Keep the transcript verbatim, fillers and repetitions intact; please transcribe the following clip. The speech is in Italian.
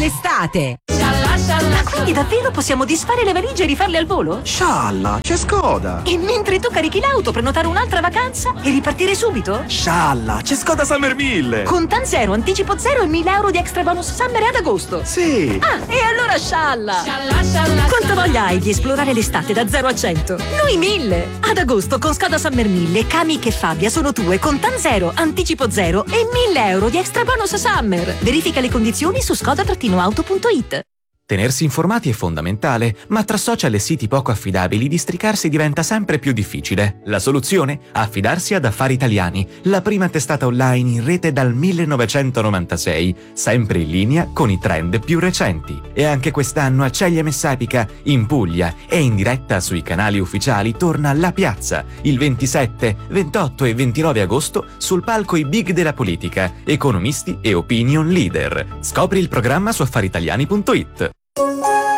estate. Ma quindi davvero possiamo disfare le valigie e rifarle al volo? Scialla, c'è Skoda. E mentre tu carichi l'auto, prenotare un'altra vacanza e ripartire subito? Scialla, c'è Skoda Summer mille. Con Tan Zero, anticipo zero e mille euro di extra bonus summer ad agosto. Sì. Ah, e allora scialla. Quanta voglia hai di esplorare l'estate da zero a cento? Noi mille. Ad agosto con Skoda Summer mille, Kamiq e Fabia sono tue con Tan Zero, anticipo zero e mille euro di extra bonus summer. Verifica le condizioni su skoda auto punto it. Tenersi informati è fondamentale, ma tra social e siti poco affidabili districarsi diventa sempre più difficile. La soluzione? Affidarsi ad Affari Italiani, la prima testata online in rete dal millenovecentonovantasei, sempre in linea con i trend più recenti. E anche quest'anno a Ceglie Messapica, in Puglia, e in diretta sui canali ufficiali torna La Piazza, il ventisette, ventotto e ventinove agosto sul palco i big della politica, economisti e opinion leader. Scopri il programma su affari italiani punto it.